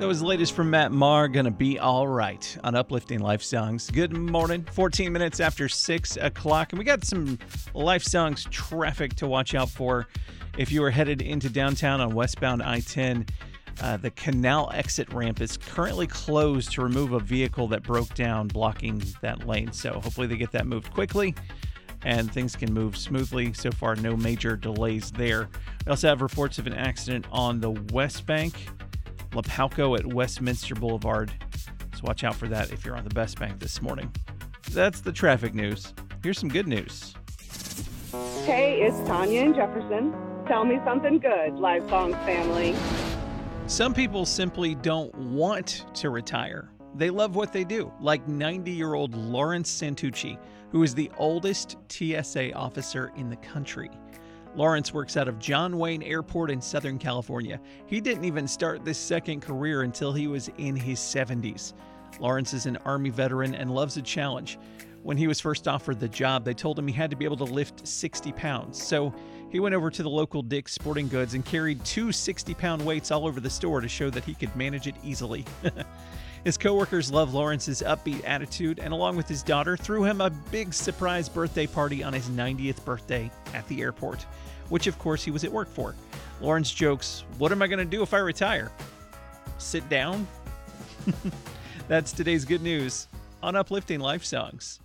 That was the latest from Matt Maher, Gonna Be All Right on Uplifting Life Songs. Good morning, 14 minutes after 6 o'clock. And we got some Life Songs traffic to watch out for. If you are headed into downtown on westbound I-10, the Canal exit ramp is currently closed to remove a vehicle that broke down, blocking that lane. So hopefully they get that moved quickly and things can move smoothly. So far, no major delays there. We also have reports of an accident on the West Bank, Lapalco at Westminster Boulevard. So watch out for that if you're on the West Bank this morning. That's the traffic news. Here's some good news. Hey, it's Tanya in Jefferson. Tell me something good, Live Songs family. Some people simply don't want to retire. They love what they do, like 90-year-old Lawrence Santucci, who is the oldest TSA officer in the country. Lawrence works out of John Wayne Airport in Southern California. He didn't even start this second career until he was in his 70s. Lawrence is an Army veteran and loves a challenge. When he was first offered the job, they told him he had to be able to lift 60 pounds. So he went over to the local Dick's Sporting Goods and carried two 60-pound weights all over the store to show that he could manage it easily. His coworkers love Lawrence's upbeat attitude, and along with his daughter, threw him a big surprise birthday party on his 90th birthday at the airport, which of course he was at work for. Lawrence jokes, "What am I going to do if I retire? Sit down?" That's today's good news on Uplifting Life Songs.